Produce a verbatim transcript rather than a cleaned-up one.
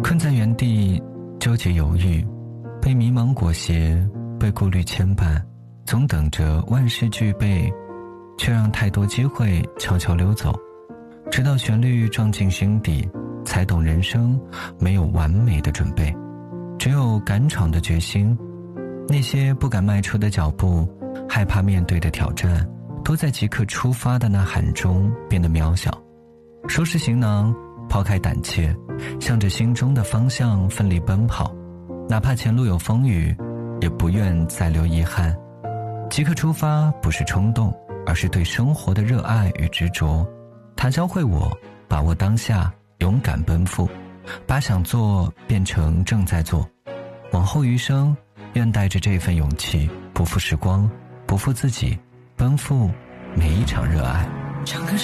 困在原地纠结犹豫，被迷茫裹挟，被顾虑牵绊，总等着万事俱备，却让太多机会悄悄溜走。直到旋律撞进心底，才懂人生没有完美的准备，只有敢闯的决心。那些不敢迈出的脚步，害怕面对的挑战，都在即刻出发的呐喊中变得渺小。收拾行囊，抛开胆怯，向着心中的方向奋力奔跑，哪怕前路有风雨，也不愿再留遗憾。即刻出发不是冲动，而是对生活的热爱与执着。它教会我把握当下，勇敢奔赴，把想做变成正在做。往后余生，愿带着这份勇气，不负时光，不负自己，奔赴每一场热爱。